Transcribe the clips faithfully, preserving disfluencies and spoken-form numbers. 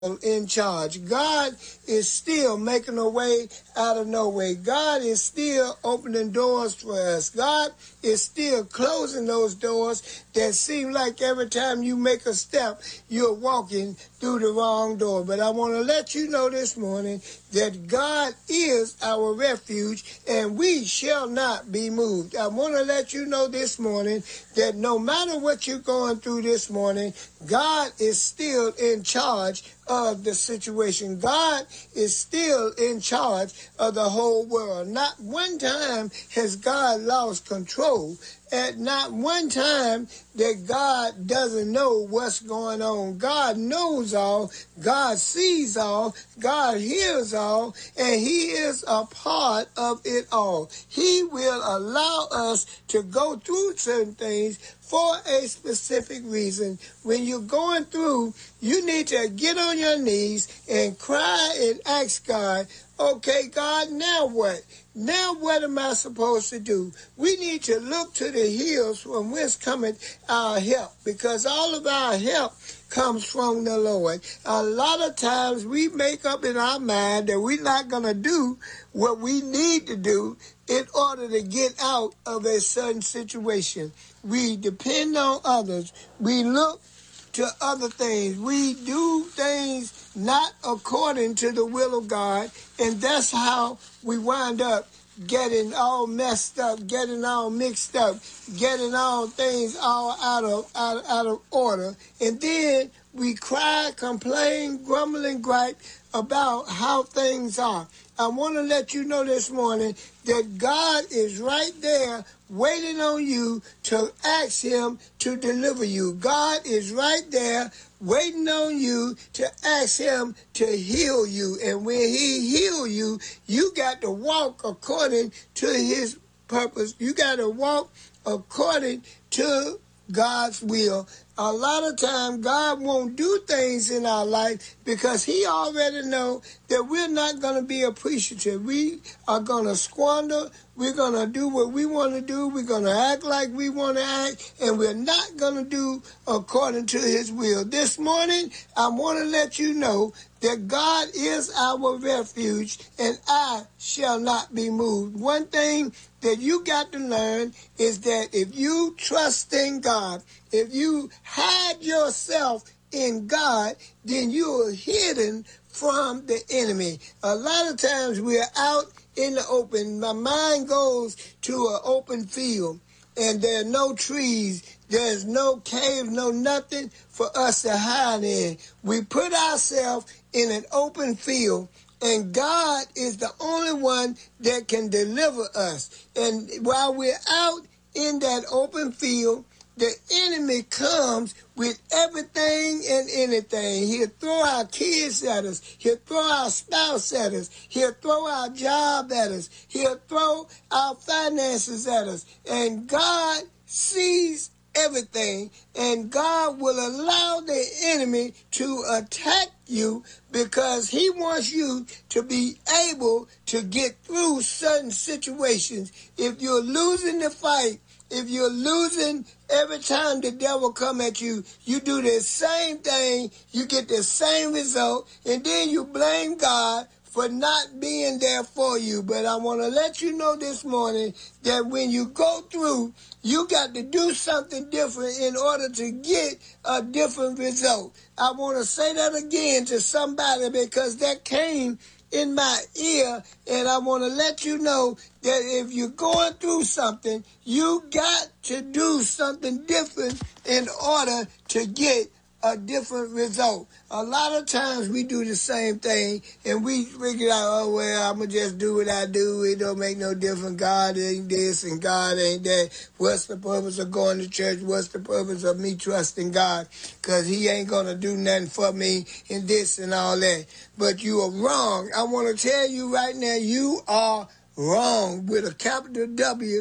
in charge. God is still making a way out of no way. God is still opening doors for us. God is still closing those doors that seem like every time you make a step, you're walking through the wrong door. But I want to let you know this morning that God is our refuge and we shall not be moved. I want to let you know this morning that no matter what you're going through this morning, God is still in charge of the situation. God is still in charge of the whole world. Not one time has God lost control. At not one time that God doesn't know what's going on. God knows all. God sees all. God hears all. And He is a part of it all. He will allow us to go through certain things for a specific reason. When you're going through, you need to get on your knees and cry and ask God, okay, God, now what? Now what am I supposed to do? We need to look to the hills from whence cometh our help, because all of our help comes from the Lord. A lot of times we make up in our mind that we're not going to do what we need to do in order to get out of a certain situation. We depend on others. We look to other things. We do things not according to the will of God, and that's how we wind up getting all messed up, getting all mixed up, getting all things all out of out, out of order. And then we cry, complain, grumble, and gripe about how things are. I want to let you know this morning that God is right there waiting on you to ask Him to deliver you. God is right there waiting on you to ask Him to heal you. And when He heal you, you got to walk according to His purpose. You got to walk according to God's will. A lot of time God won't do things in our life because He already know that we're not going to be appreciative. We are going to squander. We're going to do what we want to do. We're going to act like we want to act, and we're not going to do according to His will. This morning, I want to let you know that God is our refuge, and I shall not be moved. One thing that you got to learn is that if you trust in God, if you hide yourself in God, then you are hidden from the enemy. A lot of times we're out in the open. My mind goes to an open field, and there are no trees. There's no cave, no nothing for us to hide in. We put ourselves in an open field, and God is the only one that can deliver us. And while we're out in that open field, the enemy comes with everything and anything. He'll throw our kids at us. He'll throw our spouse at us. He'll throw our job at us. He'll throw our finances at us. And God sees everything, and God will allow the enemy to attack you because He wants you to be able to get through certain situations. If you're losing the fight, if you're losing every time the devil come at you, you do the same thing, you get the same result, and then you blame God for not being there for you. But I want to let you know this morning that when you go through, you got to do something different in order to get a different result. I want to say that again to somebody because that came in my ear, and I want to let you know that if you're going through something, you got to do something different in order to get a different result. A lot of times we do the same thing and we figure out, oh, well, I'm going to just do what I do. It don't make no difference. God ain't this and God ain't that. What's the purpose of going to church? What's the purpose of me trusting God? Because He ain't going to do nothing for me and this and all that. But you are wrong. I want to tell you right now, you are wrong with a capital W.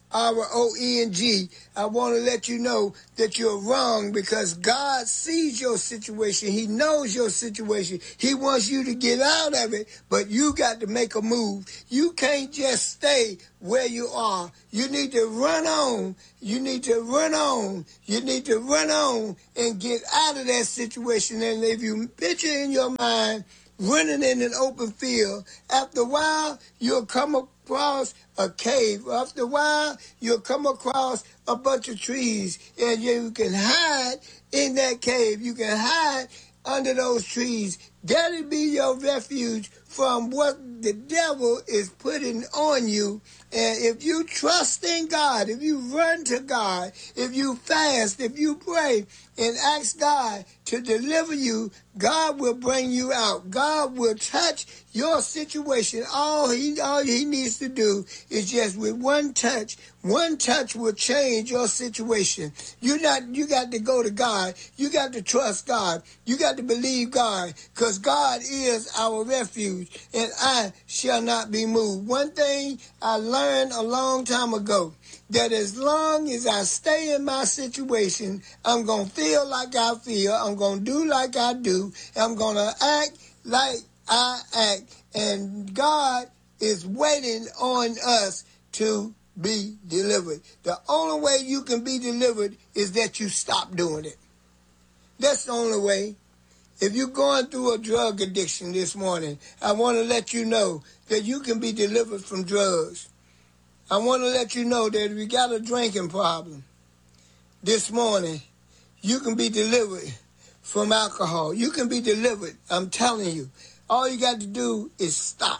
R O E N G. I want to let you know that you're wrong because God sees your situation. He knows your situation. He wants you to get out of it, but you got to make a move. You can't just stay where you are. You need to run on. You need to run on. You need to run on and get out of that situation. And if you picture in your mind running in an open field, after a while, you'll come across a cave. After a while, you'll come across a bunch of trees, and you can hide in that cave. You can hide under those trees. That'll be your refuge from what the devil is putting on you. And if you trust in God, if you run to God, if you fast, if you pray and ask God to deliver you, God will bring you out. God will touch your situation. All he, all he needs to do is just with one touch. One touch will change your situation. You not, you got to go to God. You got to trust God. You got to believe God, because God is our refuge, and I shall not be moved. One thing I learned a long time ago, that as long as I stay in my situation, I'm going to feel like I feel. I'm going to do like I do. I'm going to act like I act. And God is waiting on us to be delivered. The only way you can be delivered is that you stop doing it. That's the only way. If you're going through a drug addiction this morning, I want to let you know that you can be delivered from drugs. I want to let you know that if you got a drinking problem this morning, you can be delivered from alcohol. You can be delivered. I'm telling you. All you got to do is stop.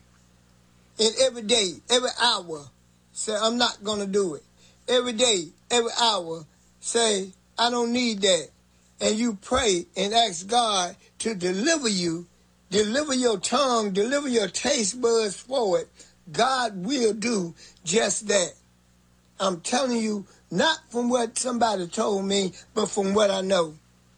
And every day, every hour, say, I'm not going to do it. Every day, every hour, say, I don't need that. And you pray and ask God to deliver you, deliver your tongue, deliver your taste buds for it. God will do just that. I'm telling you, not from what somebody told me, but from what I know.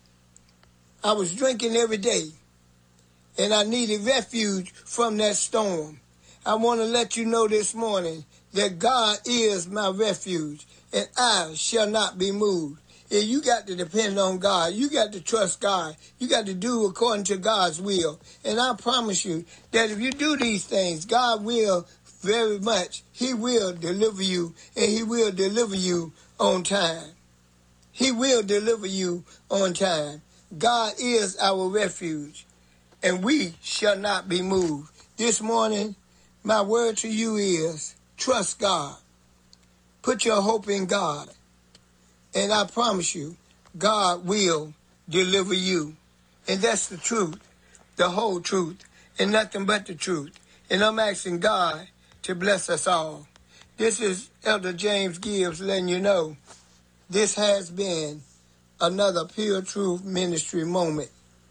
I was drinking every day, and I needed refuge from that storm. I want to let you know this morning that God is my refuge, and I shall not be moved. Yeah, you got to depend on God. You got to trust God. You got to do according to God's will. And I promise you that if you do these things, God will very much, he will deliver you, and he will deliver you on time. He will deliver you on time. God is our refuge, and we shall not be moved. This morning, my word to you is trust God. Put your hope in God. And I promise you, God will deliver you. And that's the truth, the whole truth, and nothing but the truth. And I'm asking God to bless us all. This is Elder James Gibbs letting you know this has been another Pure Truth Ministry moment.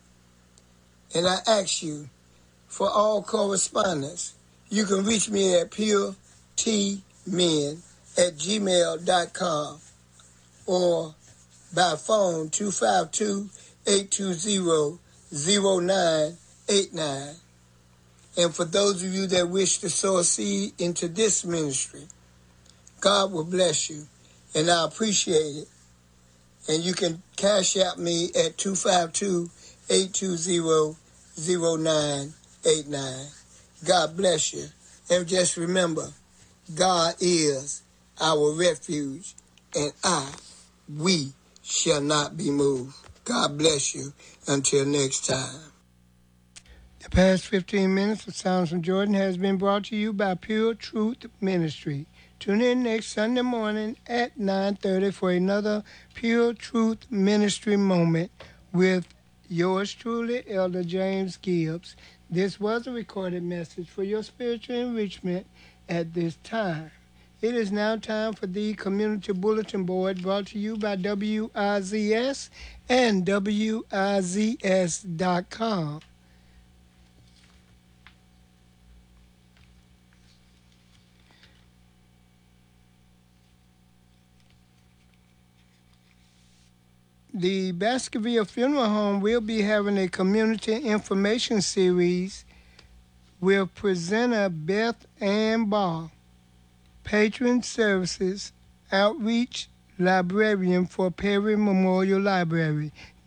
And I ask you for all correspondence. You can reach me at puretmen at gmail dot com or by phone two five two, eight two zero, zero nine eight nine. And for those of you that wish to sow a seed into this ministry, God will bless you, and I appreciate it. And you can cash out me at two five two, eight two zero, zero nine eight nine. God bless you. And just remember, God is our refuge, and I, we shall not be moved. God bless you. Until next time. The past fifteen minutes of Sounds from Jordan has been brought to you by Pure Truth Ministry. Tune in next Sunday morning at nine thirty for another Pure Truth Ministry moment with yours truly, Elder James Gibbs. This was a recorded message for your spiritual enrichment at this time. It is now time for the Community Bulletin Board, brought to you by W I Z S and W I Z S dot com. The Baskerville Funeral Home will be having a community information series with presenter Beth Ann Barr. Patron Services Outreach Librarian for Perry Memorial Library.